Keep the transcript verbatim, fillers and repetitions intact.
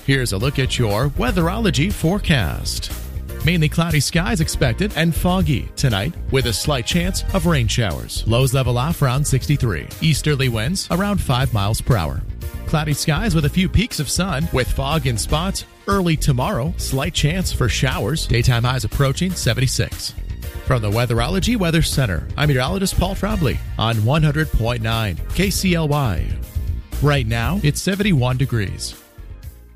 Here's a look at your Weatherology forecast. Mainly cloudy skies expected and foggy tonight with a slight chance of rain showers. Lows level off around sixty-three. Easterly winds around five miles per hour. Cloudy skies with a few peaks of sun with fog in spots. Early tomorrow, slight chance for showers. Daytime highs approaching seventy-six. From the Weatherology Weather Center, I'm meteorologist Paul Trombley on one hundred point nine K C L Y. Right now, it's seventy-one degrees.